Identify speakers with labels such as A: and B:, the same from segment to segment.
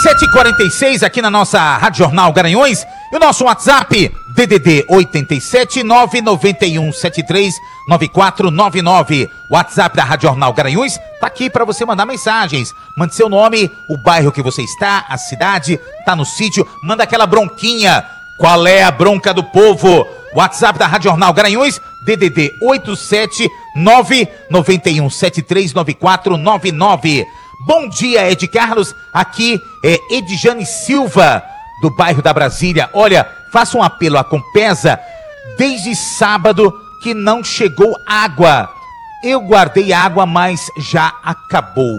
A: 7h46 aqui na nossa Rádio Jornal Garanhuns. E o nosso WhatsApp, DDD 87 991 73 9499. WhatsApp da Rádio Jornal Garanhuns tá aqui para você mandar mensagens. Mande seu nome, o bairro que você está, a cidade, tá no sítio. Manda aquela bronquinha. Qual é a bronca do povo? WhatsApp da Rádio Jornal Garanhuns, DDD 87 991 73 9499. Bom dia, Ed Carlos. Aqui é Edjane Silva, do bairro da Brasília. Olha, faça um apelo à Compesa. Desde sábado que não chegou água. Eu guardei água, mas já acabou.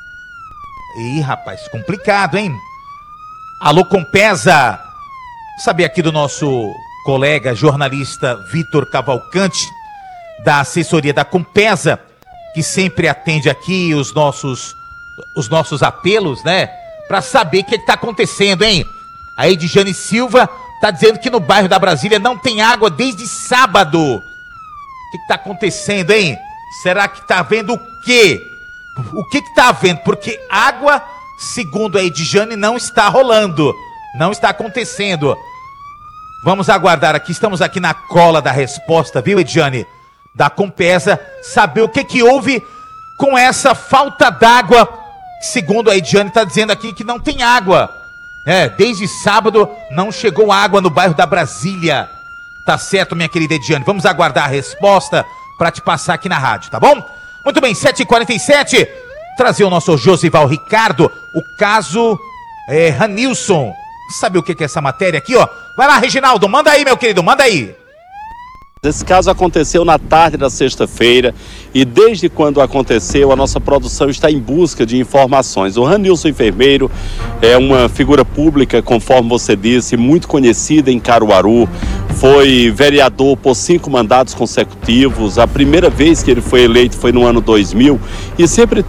A: Ih, rapaz, complicado, hein? Alô, Compesa. Saber aqui do nosso colega jornalista Vitor Cavalcante, da assessoria da Compesa, que sempre atende aqui os nossos apelos, né? Pra saber o que tá acontecendo, hein? A Edjane Silva tá dizendo que no bairro da Brasília não tem água desde sábado. O que tá acontecendo, hein? Será que tá havendo o quê? O que tá havendo? Porque água, segundo a Edjane, não está rolando. Não está acontecendo. Vamos aguardar aqui, estamos aqui na cola da resposta, viu, Edjane? Da Compesa, saber o que houve com essa falta d'água. Segundo a Edjane, está dizendo aqui que não tem água. Desde sábado não chegou água no bairro da Brasília. Tá certo, minha querida Edjane? Vamos aguardar a resposta para te passar aqui na rádio, tá bom? Muito bem, 7h47. Trazer o nosso Josival Ricardo, o caso Ranilson. Sabe o que é essa matéria aqui, ó? Vai lá, Reginaldo, manda aí, meu querido, manda aí.
B: Esse caso aconteceu na tarde da sexta-feira e desde quando aconteceu a nossa produção está em busca de informações. O Ranilson Enfermeiro é uma figura pública, conforme você disse, muito conhecida em Caruaru. Foi vereador por 5 mandatos consecutivos. A primeira vez que ele foi eleito foi no ano 2000 e sempre